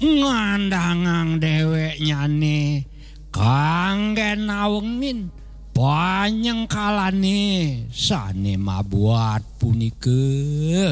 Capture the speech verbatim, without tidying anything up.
ngandangang dheweknya nih kangge nawengin panyengkalane sane mabuat punike.